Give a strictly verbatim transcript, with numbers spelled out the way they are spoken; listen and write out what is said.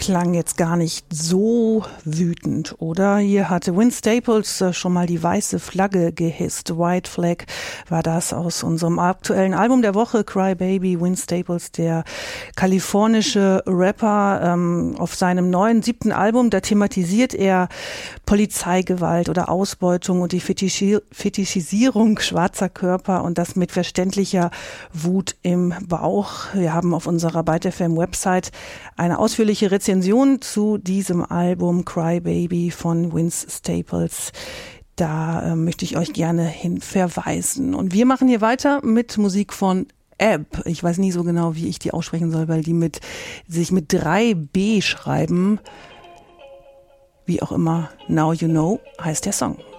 klang jetzt gar nicht so wütend, oder? Hier hatte Vince Staples schon mal die weiße Flagge gehisst. White Flag war das aus unserem aktuellen Album der Woche, Cry Baby. Vince Staples, der kalifornische Rapper, ähm, auf seinem neuen siebten Album, da thematisiert er Polizeigewalt oder Ausbeutung und die Fetischi- Fetischisierung schwarzer Körper und das mit verständlicher Wut im Bauch. Wir haben auf unserer Byte F M Website eine ausführliche Rezension zu diesem Album Cry Baby von Vince Staples. Da äh, möchte ich euch gerne hin verweisen. Und wir machen hier weiter mit Musik von Ebb. Ich weiß nie so genau, wie ich die aussprechen soll, weil die mit sich mit drei B schreiben. Wie auch immer, Now You Know heißt der Song.